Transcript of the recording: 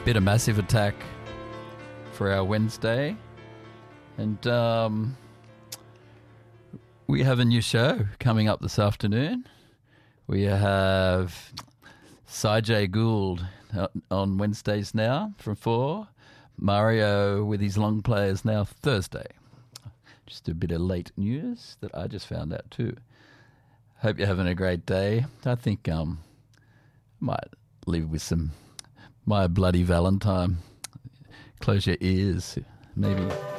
bit of Massive Attack for our Wednesday. And we have a new show coming up this afternoon. We have Sajay Gould on Wednesdays now from 4. Mario with his long players now Thursday. Just a bit of late news that I just found out too. Hope you're having a great day. I think might leave with some My Bloody Valentine. Close your ears, maybe.